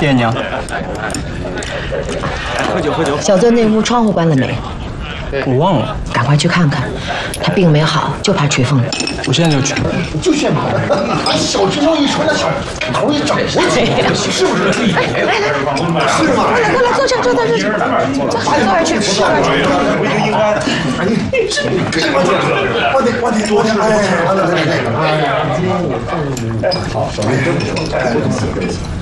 谢谢娘。 喝酒喝酒。 小尊那屋窗户关了没？ 我忘了， 赶快去看看。他病没好，就怕吹风。 我现在就去。 就现把小指头一戳，那小头一长，是不是？ 来，快来，坐这，坐这，坐这儿去，坐这儿去。 我应该。我得，好，手艺真不错。